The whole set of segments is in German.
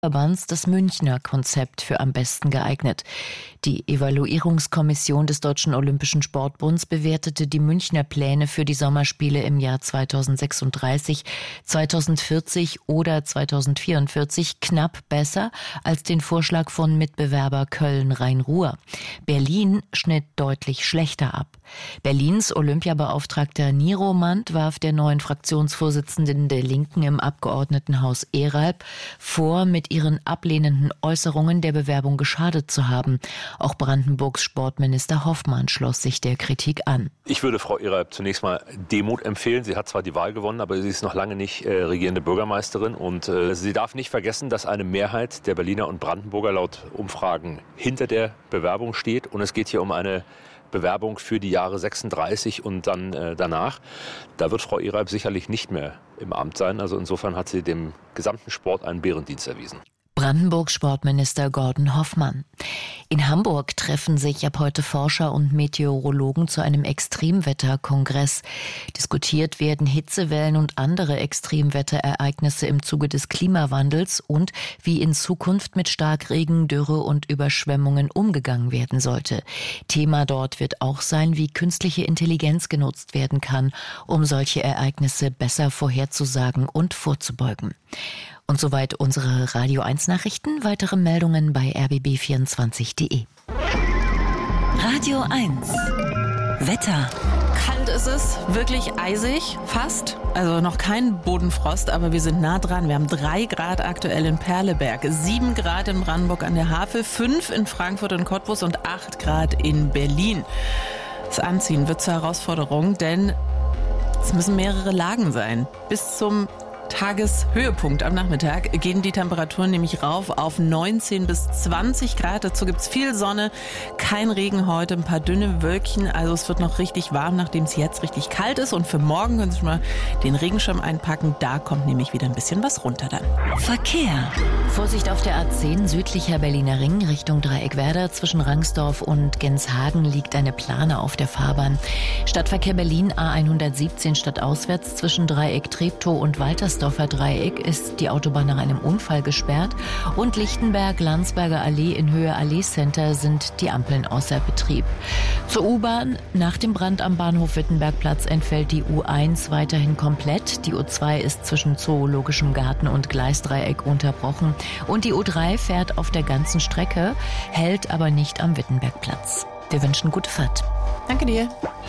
Verbands das Münchner Konzept für am besten geeignet. Die Evaluierungskommission des Deutschen Olympischen Sportbunds bewertete die Münchner Pläne für die Sommerspiele im Jahr 2036, 2040 oder 2044 knapp besser als den Vorschlag von Mitbewerber Köln-Rhein-Ruhr. Berlin schnitt deutlich schlechter ab. Berlins Olympiabeauftragter Niro Mand warf der neuen Fraktionsvorsitzenden der Linken im Abgeordnetenhaus Eralb vor, mit ihren ablehnenden Äußerungen der Bewerbung geschadet zu haben. Auch Brandenburgs Sportminister Hoffmann schloss sich der Kritik an. Ich würde Frau Eralb zunächst mal Demut empfehlen. Sie hat zwar die Wahl gewonnen, aber sie ist noch lange nicht regierende Bürgermeisterin. Und sie darf nicht vergessen, dass eine Mehrheit der Berliner und Brandenburger laut Umfragen hinter der Bewerbung steht. Und es geht hier um eine Bewerbung für die Jahre 36 und dann danach. Da wird Frau Eralb sicherlich nicht mehr im Amt sein. Also insofern hat sie dem gesamten Sport einen Bärendienst erwiesen. Brandenburgs Sportminister Gordon Hoffmann. In Hamburg treffen sich ab heute Forscher und Meteorologen zu einem Extremwetterkongress. Diskutiert werden Hitzewellen und andere Extremwetterereignisse im Zuge des Klimawandels und wie in Zukunft mit Starkregen, Dürre und Überschwemmungen umgegangen werden sollte. Thema dort wird auch sein, wie künstliche Intelligenz genutzt werden kann, um solche Ereignisse besser vorherzusagen und vorzubeugen. Und soweit unsere Radio 1 Nachrichten. Weitere Meldungen bei rbb24.de. Radio 1 Wetter. Kalt ist es, wirklich eisig, fast. Also noch kein Bodenfrost, aber wir sind nah dran. Wir haben 3 Grad aktuell in Perleberg, 7 Grad in Brandenburg an der Havel, 5 in Frankfurt und Cottbus und 8 Grad in Berlin. Das Anziehen wird zur Herausforderung, denn es müssen mehrere Lagen sein. Bis zum Tageshöhepunkt am Nachmittag gehen die Temperaturen nämlich rauf auf 19 bis 20 Grad. Dazu gibt's viel Sonne, kein Regen heute, ein paar dünne Wölkchen. Also es wird noch richtig warm, nachdem es jetzt richtig kalt ist. Und für morgen können Sie schon mal den Regenschirm einpacken. Da kommt nämlich wieder ein bisschen was runter dann. Verkehr. Vorsicht auf der A10 südlicher Berliner Ring Richtung Dreieckwerder. Zwischen Rangsdorf und Genshagen liegt eine Plane auf der Fahrbahn. Stadtverkehr Berlin A117 stadtauswärts zwischen Dreieck Treptow und Waltersdorfer Dreieck ist die Autobahn nach einem Unfall gesperrt und Lichtenberg-Landsberger Allee in Höhe Allee Center sind die Ampeln außer Betrieb. Zur U-Bahn: nach dem Brand am Bahnhof Wittenbergplatz entfällt die U1 weiterhin komplett. Die U2 ist zwischen Zoologischem Garten und Gleisdreieck unterbrochen und die U3 fährt auf der ganzen Strecke, hält aber nicht am Wittenbergplatz. Wir wünschen gute Fahrt. Danke dir.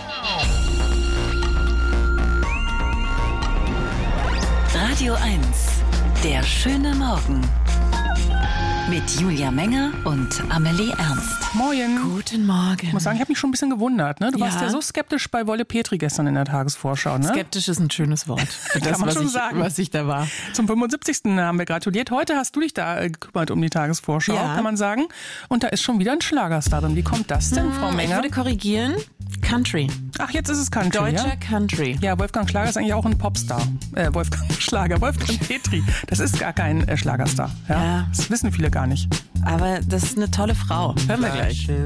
Radio 1 Der schöne Morgen. Mit Julia Menger und Amelie Ernst. Moin. Guten Morgen. Ich muss sagen, ich habe mich schon ein bisschen gewundert. Ne? Du warst ja so skeptisch bei Wolle Petri gestern in der Tagesvorschau. Ne? Skeptisch ist ein schönes Wort. Für das, kann man schon sagen. Was ich da war. Zum 75. haben wir gratuliert. Heute hast du dich da gekümmert um die Tagesvorschau, kann man sagen. Und da ist schon wieder ein Schlagerstar drin. Wie kommt das denn, Frau Menger? Ich würde korrigieren. Country. Ach, jetzt ist es Country, Deutscher Country. Ja, Wolfgang Schlager ist eigentlich auch ein Popstar. Wolfgang Petri. Das ist gar kein Schlagerstar. Ja? Das wissen viele gar nicht. Aber das ist eine tolle Frau. Hören wir gleich.